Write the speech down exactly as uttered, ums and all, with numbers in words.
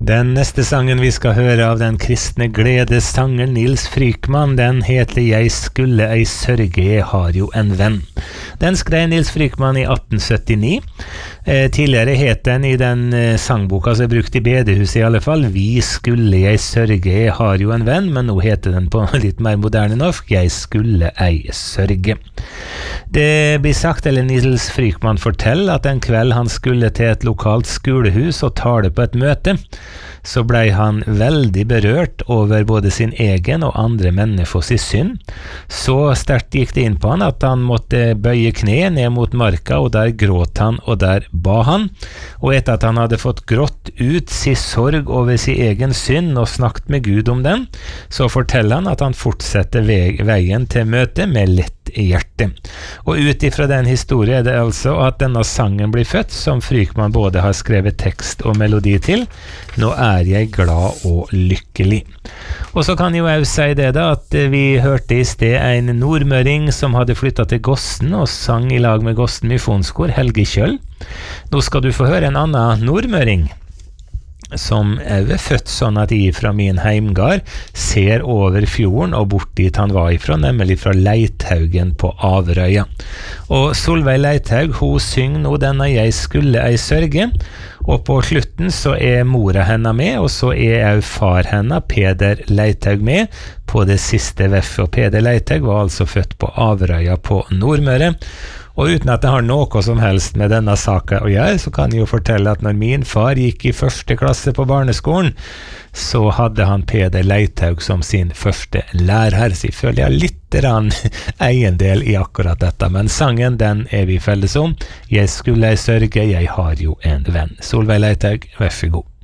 Den neste sangen vi skal høre av den kristne gledessangeren Nils Frykman, den heter «Jeg skulle ei sørge, jeg har jo en venn». Den skrev Nils Frykman i atten syttini. Eh, tidligere het den i den eh, sangboka som er brukt i bedehuset i alle fall, «Vi skulle ei sørge, jeg har jo en venn», men nå heter den på litt mer moderne norsk, «Jeg skulle ei sørge». Det blir sagt, eller Nils Frykman forteller, at en kveld han skulle til et lokalt skolehus og tale på et møte, så ble han veldig berørt over både sin egen og andre menneskers synd. Så sterkt gikk det inn på han at han måtte bøye kne ned mot marka, og der gråt han, og der ba han. Og etter at han hadde fått grått ut sin sorg over sin egen synd og snakket med Gud om den, så forteller han at han fortsetter veien til møtet med lett i hjertet. Og ut ifra den historien er det altså at denne sangen blir født, som Frykman både har skrevet tekst og melodi til. Nå er jeg glad og lykkelig. Og så kan jeg jo også si det da, at vi hørte i sted en nordmøring som hadde flyttet til Gossen og sang i lag med Gossen Misjonskor, Helge Kjøll. Nå skal du få høre en annen nordmøring, som er født sånn at jeg fra min heimgard ser over fjorden og bort dit han var ifra, nemlig fra Leithaugen på Averøya. Og Solveig Leithaug, hun synger nå denne «Jeg skulle ei sørge», og på slutten så er mora henne med, og så er også far henne, Peder Leithaug, med på det siste veffet. Og Peder Leithaug var altså født på Averøya på Nordmøre. Og uten at det har noe som helst med denne saken å gjøre, så kan jeg jo fortelle at når min far gikk i første klasse på barneskolen, så hadde han Peder Leithaug som sin første lærer. Så jeg føler jeg litt rann eiendel i akkurat dette, men sangen den er vi felles om. Jeg skulle ei sørge, jeg har jo en venn. Solveig Leithaug, vær så god.